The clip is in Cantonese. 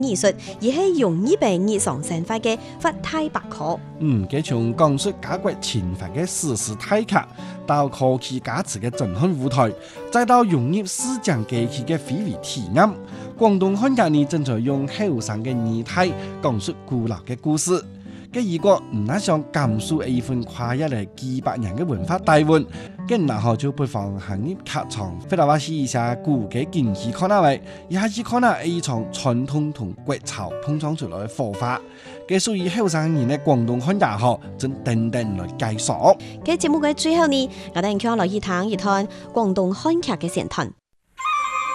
藝術，而係容易被日常生活嘅發大百科。 佢從講述家國情懷嘅史詩大劇，到科技價值嘅震撼舞台，再到融入市井機器嘅非遺體驗，廣東漢劇呢正在用後生嘅語態講述古老嘅故事。如果唔係想感受一份跨越嚟幾百年嘅文化底蘊，咁然後就不妨行入劇場，或者話試一下古嘅京戲看下位，一下子看下一場傳統同國潮碰撞出來嘅火花。屬於後生人嘅廣東漢劇學，正等等來介紹。 喺節目嘅最後呢，我哋講落去談一談廣東漢劇嘅前傳。